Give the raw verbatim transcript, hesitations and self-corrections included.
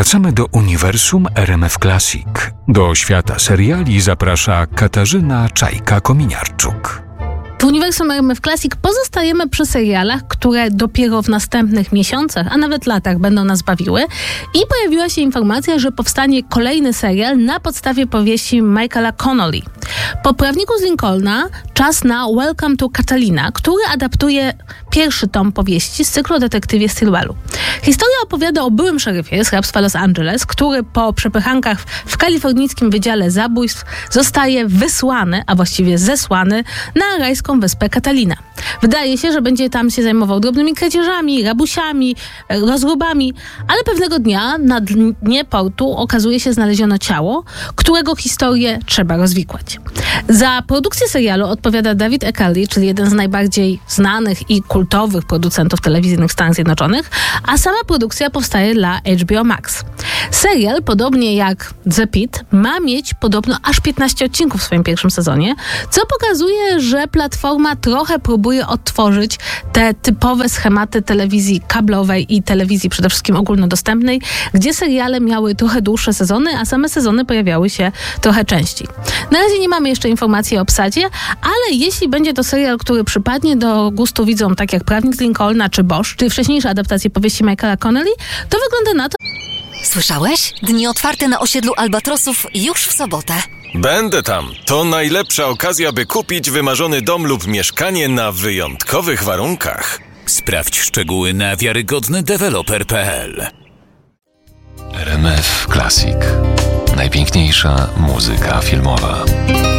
Wracamy do uniwersum R M F Classic. Do świata seriali zaprasza Katarzyna Czajka-Kominiarczuk. W uniwersum R M F Classic pozostajemy przy serialach, które dopiero w następnych miesiącach, a nawet latach będą nas bawiły. I pojawiła się informacja, że powstanie kolejny serial na podstawie powieści Michaela Connolly. Po Prawniku z Lincolna czas na Welcome to Catalina, który adaptuje pierwszy tom powieści z cyklu o detektywie Stilwellu. Historia opowiada o byłym szeryfie z hrabstwa Los Angeles, który po przepychankach w kalifornijskim Wydziale Zabójstw zostaje wysłany, a właściwie zesłany na rajską wyspę Catalina. Wydaje się, że będzie tam się zajmował drobnymi kradzieżami, rabusiami, rozróbami, ale pewnego dnia na dnie portu okazuje się znaleziono ciało, którego historię trzeba rozwikłać. Za produkcję serialu odpowiada David E. Kelley, czyli jeden z najbardziej znanych i kultowych producentów telewizyjnych w Stanach Zjednoczonych, a sama produkcja powstaje dla H B O Max. Serial, podobnie jak The Pitt, ma mieć podobno aż piętnaście odcinków w swoim pierwszym sezonie, co pokazuje, że platforma trochę próbuje odtworzyć te typowe schematy telewizji kablowej i telewizji przede wszystkim ogólnodostępnej, gdzie seriale miały trochę dłuższe sezony, a same sezony pojawiały się trochę częściej. Na razie nie mamy jeszcze informacji o obsadzie, ale jeśli będzie to serial, który przypadnie do gustu widzom, tak jak Prawnik z Lincolna czy Bosch, czyli wcześniejsze adaptacje powieści Michaela Connolly, to wygląda na to... Słyszałeś? Dni otwarte na osiedlu Albatrosów już w sobotę. Będę tam. To najlepsza okazja, by kupić wymarzony dom lub mieszkanie na wyjątkowych warunkach. Sprawdź szczegóły na wiarygodny deweloper kropka p l. R M F Classic. Najpiękniejsza muzyka filmowa.